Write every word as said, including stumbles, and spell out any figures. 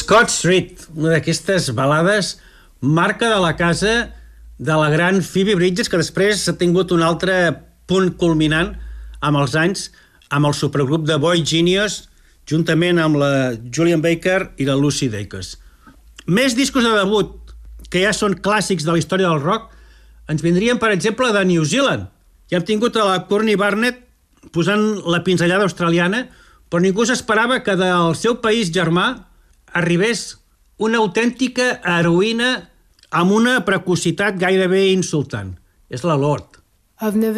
Scott Street, una d'aquestes balades marca de la casa de la gran Phoebe Bridgers, que després ha tingut un altre punt culminant amb els anys, amb el supergrup de Boy Genius, juntament amb la Julian Baker i la Lucy Dacus. Més discos de debut, que ja són clàssics de la història del rock, ens vindrien, per exemple, de New Zealand. Ja hem tingut a la Courtney Barnett posant la pinzellada australiana, però ningú s'esperava que del seu país germà arribés una autèntica heroïna amb una precocitat gairebé insultant. És la Lorde. I've never